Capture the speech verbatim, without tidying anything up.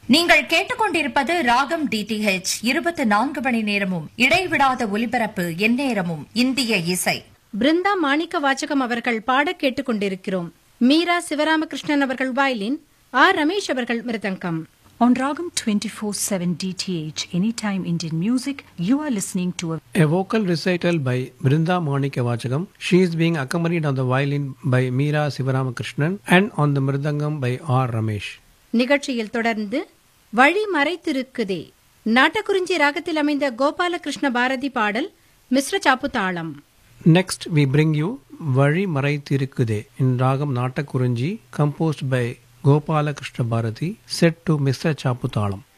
நீங்கள் கேட்டுக்கொண்டிருப்பது ராகம் டிடிஹெச் இருபத்தி நான்கு மணி நேரமும் இடைவிடாத ஒலிபரப்பு எந்நேரமும் இந்திய இசை. பிருந்தா மாணிக்க வாச்சகம் அவர்கள் பாட கேட்டுக் கொண்டிருக்கிறோம். மீரா சிவராமகிருஷ்ணன் அவர்கள் வயலின், ஆர் ரமேஷ் அவர்கள் மிருதங்கம். On Ragam twenty-four seven D T H, Anytime Indian Music, you are listening to a, a vocal recital by Brinda Monika Vachagam. She is being accompanied on the violin by Meera Sivaramakrishnan and on the mridangam by R. Ramesh. நிகழ்ச்சியில் தொடர்ந்து வழி மறைத்திருக்குதே நாட்டக்குறிஞ்சி ராகத்தில் அமைந்த கோபாலகிருஷ்ண பாரதி பாடல் மிஸ்ர சாப்பு தாளம். Next we bring you Vali Maraithirukkude in Ragam Nattakurunji, composed by Gopala Krishna Bharati, set to Misra Chaputalam.